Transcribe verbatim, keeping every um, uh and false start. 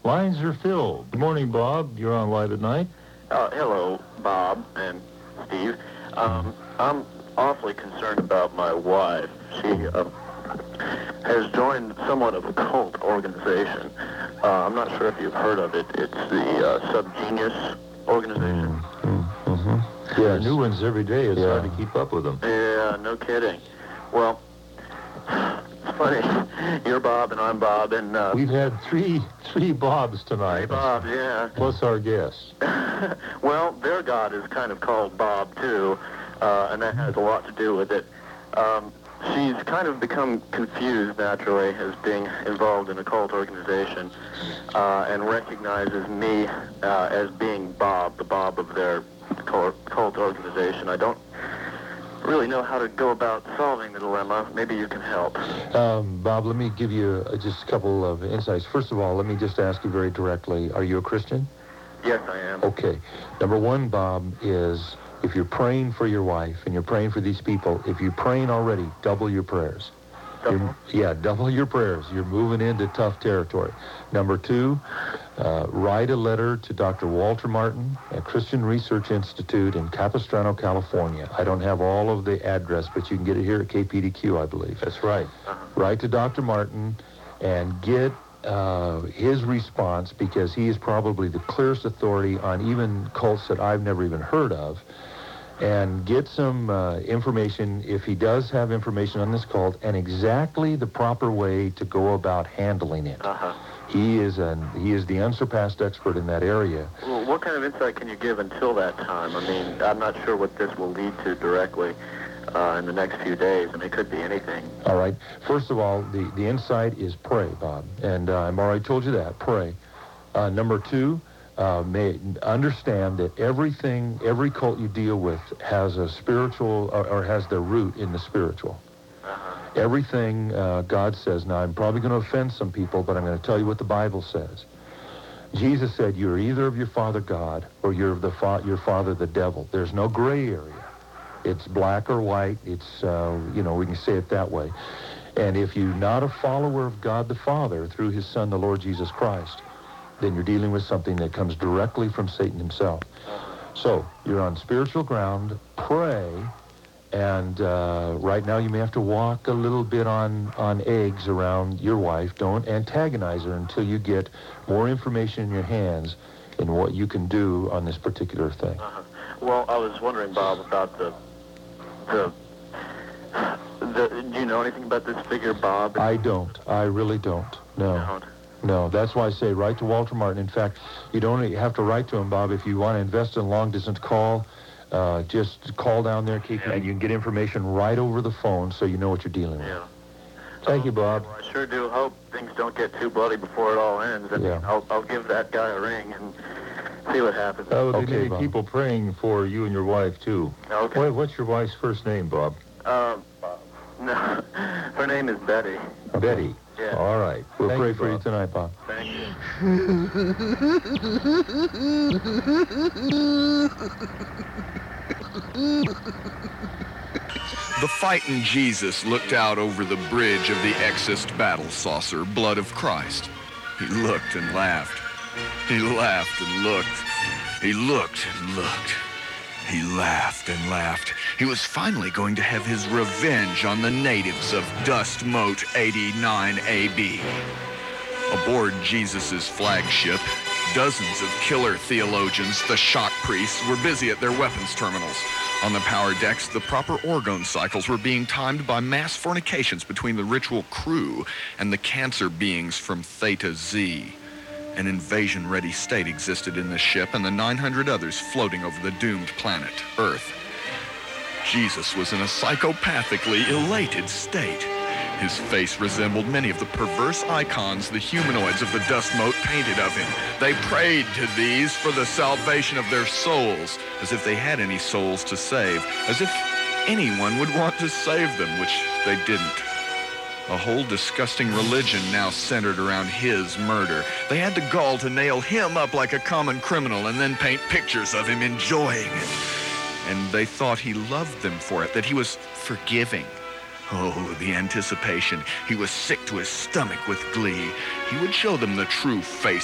Lines are filled. Good morning, Bob. You're on Live at Night. Uh, hello, Bob and Steve. Um, I'm awfully concerned about my wife. She uh, has joined somewhat of a cult organization. Uh, I'm not sure if you've heard of it. It's the uh, Subgenius organization. Mm-hmm. Mm-hmm. Yeah, new ones every day. It's Yeah. hard to keep up with them. Yeah, no kidding. Well, it's funny. You're Bob and I'm Bob, and uh, We've had three three Bobs tonight. Hey, Bob, yeah. Plus our guest. Well, their god is kind of called Bob, too, uh, and that has a lot to do with it. Um, she's kind of become confused, naturally, as being involved in a cult organization, uh, and recognizes me uh, as being Bob, the Bob of their cult, cult organization. I don't really know how to go about solving the dilemma. Maybe you can help. Um, Bob, let me give you uh, just a couple of insights. First of all, let me just ask you very directly, are you a Christian? Yes, I am. Okay. Number one, Bob, is if you're praying for your wife and you're praying for these people, if you're praying already, double your prayers. Double? Yeah, double your prayers. You're moving into tough territory. Number two, uh, write a letter to Doctor Walter Martin at Christian Research Institute in Capistrano, California. I don't have all of the address, but you can get it here at K P D Q, I believe. That's right. Uh-huh. Write to Doctor Martin and get uh, his response, because he is probably the clearest authority on even cults that I've never even heard of. And get some uh, information, if he does have information on this cult, and exactly the proper way to go about handling it. Uh-huh. He is an he is the unsurpassed expert in that area. Well, what kind of insight can you give until that time? I mean, I'm not sure what this will lead to directly uh, in the next few days. I mean, it could be anything. All right. First of all, the, the insight is pray, Bob. And uh, I've already told you that. Pray. Uh, number two, Uh, may understand that everything, every cult you deal with has a spiritual, or, or has their root in the spiritual. Uh-huh. Everything uh, God says, now I'm probably going to offend some people, but I'm going to tell you what the Bible says. Jesus said, you're either of your father God, or you're of the fa- your father the devil. There's no gray area. It's black or white. It's, uh, you know, we can say it that way. And if you're not a follower of God the Father through his Son, the Lord Jesus Christ, then you're dealing with something that comes directly from Satan himself. So you're on spiritual ground, pray, and uh, right now you may have to walk a little bit on, on eggs around your wife. Don't antagonize her until you get more information in your hands in what you can do on this particular thing. Uh-huh. Well, I was wondering, Bob, about the, the, the, do you know anything about this figure, Bob? I don't. I really don't. No. No. No, that's why I say write to Walter Martin. In fact, you don't have to write to him, Bob. If you want to invest in a long-distance call, uh, just call down there, keep, Yeah. and you can get information right over the phone so you know what you're dealing with. Yeah. Thank you, Bob. Well, I sure do hope things don't get too bloody before it all ends. I mean, Yeah. I'll, I'll give that guy a ring and see what happens. Oh, There okay, may be Bob. people praying for you and your wife, too. Okay. What, what's your wife's first name, Bob? Um, no, her name is Betty. Betty. Yeah. All right. We'll Thank pray you, for you Bob. tonight, Bob. Thank you. The fighting Jesus looked out over the bridge of the Exist battle saucer, Blood of Christ. He looked and laughed. He laughed and looked. He looked and looked. He laughed and laughed. He was finally going to have his revenge on the natives of Dust Mote eighty-nine A B. Aboard Jesus' flagship, dozens of killer theologians, the shock priests, were busy at their weapons terminals. On the power decks, the proper orgone cycles were being timed by mass fornications between the ritual crew and the cancer beings from Theta Z. An invasion-ready state existed in the ship and the nine hundred others floating over the doomed planet, Earth. Jesus was in a psychopathically elated state. His face resembled many of the perverse icons the humanoids of the Dust Mote painted of him. They prayed to these for the salvation of their souls, as if they had any souls to save, as if anyone would want to save them, which they didn't. A whole disgusting religion now centered around his murder. They had the gall to nail him up like a common criminal and then paint pictures of him enjoying it. And they thought he loved them for it, that he was forgiving. Oh, the anticipation. He was sick to his stomach with glee. He would show them the true face